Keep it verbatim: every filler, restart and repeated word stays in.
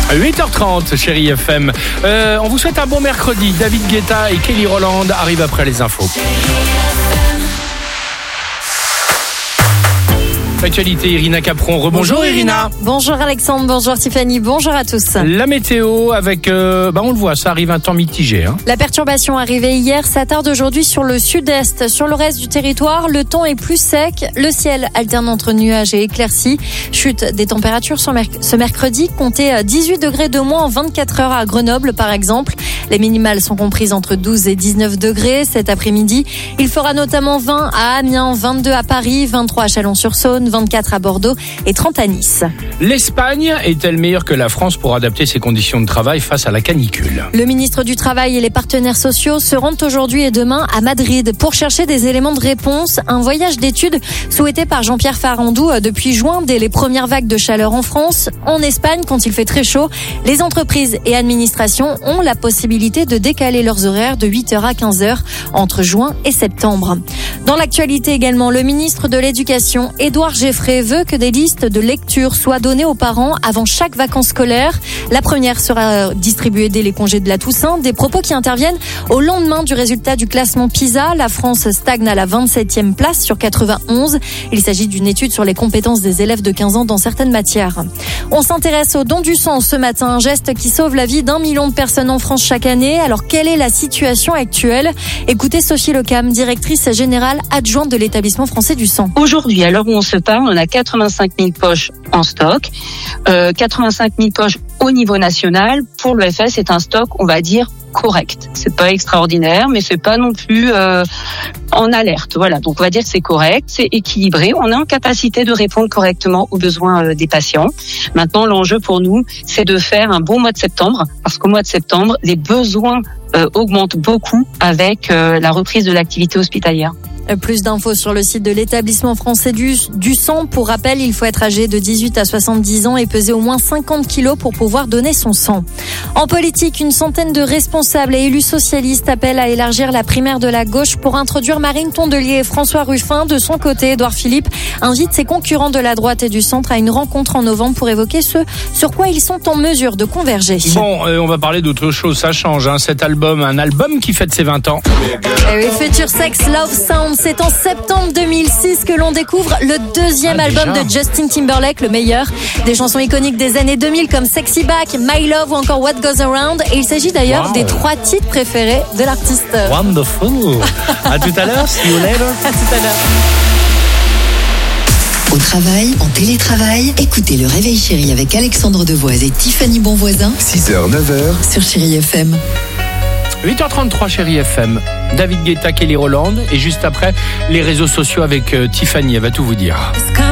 huit heures trente, chérie F M. Euh, on vous souhaite un bon mercredi. David Guetta et Kelly Rowland arrivent après les infos. Actualité, Irina Capron. Rebonjour Bonjour Irina. Bonjour Alexandre, bonjour Tiffany, bonjour à tous. La météo avec, euh, bah on le voit, ça arrive un temps mitigé. Hein. La perturbation arrivée hier s'attarde aujourd'hui sur le sud-est. Sur le reste du territoire, le temps est plus sec. Le ciel alterne entre nuages et éclaircies. Chute des températures ce mercredi. Comptez dix-huit degrés de moins en vingt-quatre heures à Grenoble par exemple. Les minimales sont comprises entre douze et dix-neuf degrés cet après-midi. Il fera notamment vingt à Amiens, vingt-deux à Paris, vingt-trois à Chalon-sur-Saône, vingt-quatre à Bordeaux et trente à Nice. L'Espagne est-elle meilleure que la France pour adapter ses conditions de travail face à la canicule ? Le ministre du Travail et les partenaires sociaux se rendent aujourd'hui et demain à Madrid pour chercher des éléments de réponse. Un voyage d'études souhaité par Jean-Pierre Farandou depuis juin, dès les premières vagues de chaleur en France. En Espagne, quand il fait très chaud, les entreprises et administrations ont la possibilité de décaler leurs horaires de huit heures à quinze heures entre juin et septembre. Dans l'actualité également, le ministre de l'Éducation, Édouard Geffray, veut que des listes de lecture soient données aux parents avant chaque vacances scolaires. La première sera distribuée dès les congés de la Toussaint. Des propos qui interviennent au lendemain du résultat du classement PISA. La France stagne à la vingt-septième place sur quatre-vingt-onze. Il s'agit d'une étude sur les compétences des élèves de quinze ans dans certaines matières. On s'intéresse au don du sang ce matin, un geste qui sauve la vie d'un million de personnes en France chaque année. Alors, quelle est la situation actuelle ? Écoutez Sophie Lecam, directrice générale adjointe de l'établissement français du sang. Aujourd'hui, à l'heure où on se parle, on a quatre-vingt-cinq mille poches en stock, euh, quatre-vingt-cinq mille poches au niveau national. Pour l'E F S, c'est un stock, on va dire, correct. C'est pas extraordinaire, mais c'est pas non plus euh, en alerte. Voilà, donc on va dire que c'est correct, c'est équilibré. On est en capacité de répondre correctement aux besoins euh, des patients. Maintenant, l'enjeu pour nous, c'est de faire un bon mois de septembre, parce qu'au mois de septembre, les besoins euh, augmentent beaucoup avec euh, la reprise de l'activité hospitalière. Plus d'infos sur le site de l'établissement français du, du sang. Pour rappel, il faut être âgé de dix-huit à soixante-dix ans et peser au moins cinquante kilos pour pouvoir donner son sang. En politique, une centaine de responsables et élus socialistes appellent à élargir la primaire de la gauche pour introduire Marine Tondelier et François Ruffin. De son côté, Édouard Philippe invite ses concurrents de la droite et du centre à une rencontre en novembre pour évoquer ce sur quoi ils sont en mesure de converger. Bon, euh, on va parler d'autre chose, ça change. Hein, cet album, un album qui fête ses vingt ans. Et oui, Future Sex Love Sound. C'est en septembre deux mille six que l'on découvre le deuxième ah, album déjà. de Justin Timberlake, le meilleur. Des chansons iconiques des années deux mille comme Sexy Back, My Love ou encore What Goes Around. Et il s'agit d'ailleurs wow. des trois titres préférés de l'artiste. Wonderful. À tout à l'heure. See you later. À tout à l'heure. Au travail, en télétravail, écoutez le Réveil Chéri avec Alexandre Devoise et Tiffany Bonvoisin. six heures, neuf heures. Sur Chéri F M. huit heures trente-trois, chérie F M. David Guetta, Kelly Rowland. Et juste après, les réseaux sociaux avec euh, Tiffany. Elle va tout vous dire.